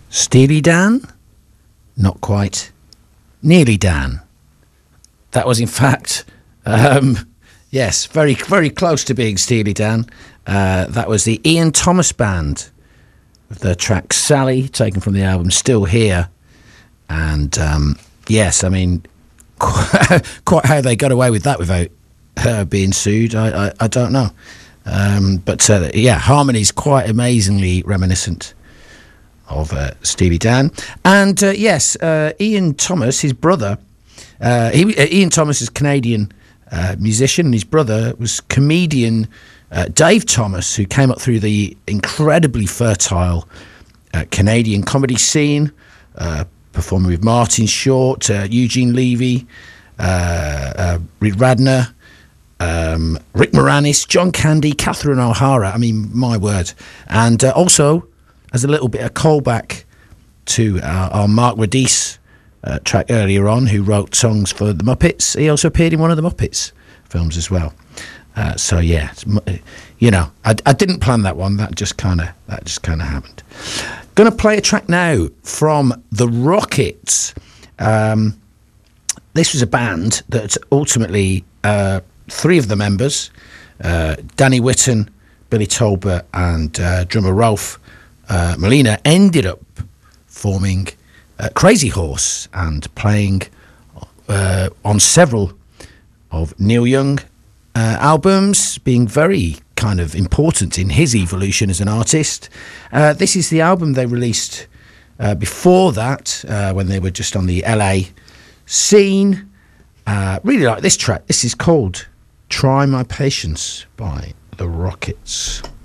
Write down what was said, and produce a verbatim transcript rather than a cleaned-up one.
Steely Dan? Not quite. Nearly Dan. That was, in fact, um, yes, very, very close to being Steely Dan. Uh, that was the Ian Thomas Band with the track Sally, taken from the album Still Here. And, um, yes, I mean, quite how they got away with that without her being sued, I, I, I don't know. Um, but, uh, yeah, harmony's quite amazingly reminiscent of uh, Steely Dan. And, uh, yes, uh, Ian Thomas, his brother, uh, he, uh, Ian Thomas is a Canadian uh, musician, and his brother was comedian uh, Dave Thomas, who came up through the incredibly fertile uh, Canadian comedy scene, uh, performing with Martin Short, uh, Eugene Levy, uh, uh, Reed Radner, um, Rick Moranis, John Candy, Catherine O'Hara. I mean, my word. And uh, also, as a little bit of callback to our, our Mark Radice uh, track earlier on, who wrote songs for the Muppets, he also appeared in one of the Muppets films as well. Uh, so yeah, you know, I, I didn't plan that one. That just kind of that just kind of happened. Going to play a track now from the Rockets. Um, this was a band that ultimately uh, three of the members, uh, Danny Whitten, Billy Tolbert, and uh, drummer Rolf uh, Molina, ended up forming uh, Crazy Horse and playing uh, on several of Neil Young uh, albums, being very kind of important in his evolution as an artist. Uh, this is the album they released uh, before that, uh, when they were just on the L A scene. Uh, really like this track. This is called Try My Patience by the Rockets.